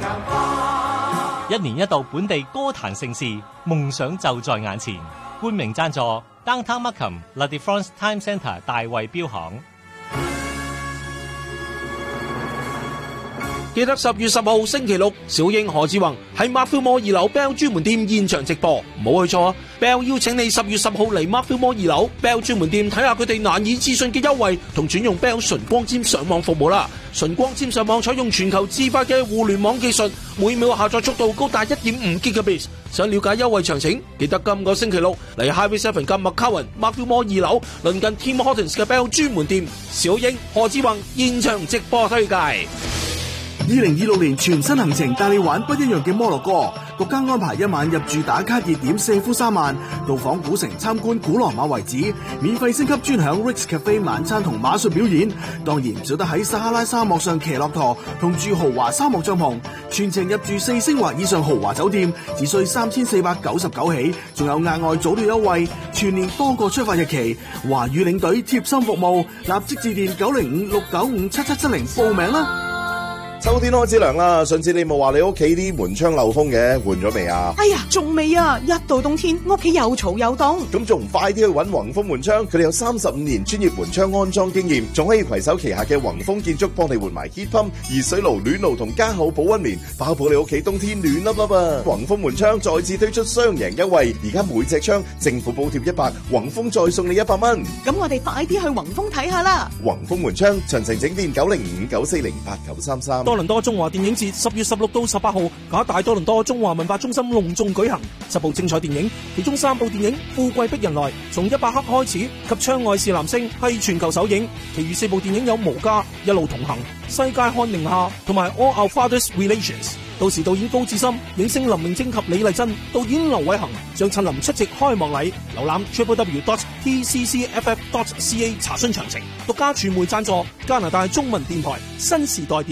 一年一度本地歌壇盛事，夢想就在眼前。冠名贊助 Downtown Markham、La Défense Time Centre 大衛錶行。 記得10月10號星期六，小英何志宏喺 Markfield Mall 2樓 Bell 專門店現場直播，唔好去錯啊 ！Bell 邀請你10月10號嚟 Markfield Mall 2樓 Bell 專門店睇下佢哋難以置信嘅優惠同轉用 Bell 純光纖上網服務啦！純光纖上網採用全球自發嘅互聯網技術，每秒下載速度高達 1.5 Gbps。想了解優惠詳情，記得今個星期六嚟 Highway 7嘅 McCowan Markfield Mall 2樓，鄰近 Tim Hortons 嘅 Bell 專門店，小英何志宏現場直播推介。 2026年全新行程帶你玩不一樣嘅摩洛哥，獨家安排一晚入住打卡熱點4夫3萬，到訪古城參觀古羅馬遺址，免費升級專享 Rick's Cafe 晚餐同馬術表演，當然唔少得喺撒哈拉沙漠上騎駱駝同住豪華沙漠帳篷，全程入住4星或以上豪華酒店，只需3499起，仲有額外早鳥優惠，全年多個出發日期，華語領隊貼心服務，立即致電905-695-7770報名啦！ 秋天開始涼啦，上次你冇話你屋企啲門窗漏風嘅，換咗未啊？ 哎呀，仲未啊！一到冬天，屋企又嘈又凍。 咁仲唔快啲去揾宏豐門窗？佢哋有35年專業門窗安裝經驗，仲可以攜手旗下嘅宏豐建築幫你換埋 heat pump、熱水爐、暖爐同加厚保溫棉，包保你屋企冬天暖粒粒啊！宏豐門窗再次推出雙贏優惠，而家每隻窗政府補貼100，宏豐再送你100蚊。 咁我哋快啲去宏豐睇下啦！ 宏豐門窗詳情請電905-940-8933。 多倫多中華電影節10月16到18號，假大多倫多中華文化中心隆重舉行，10部精彩電影，其中3部電影《富貴逼人來》從100克開始及《窗外是男星》係全球首映，其餘4部電影有《無家》、一路同行、世界看寧夏同埋 All Our Fathers Relations。到時導演高志森、影星林明禎及李麗珍、導演劉偉恒將親臨出席開幕禮。瀏覽 www.tccff.ca 查詢詳情。獨家傳媒贊助加拿大中文電台新時代電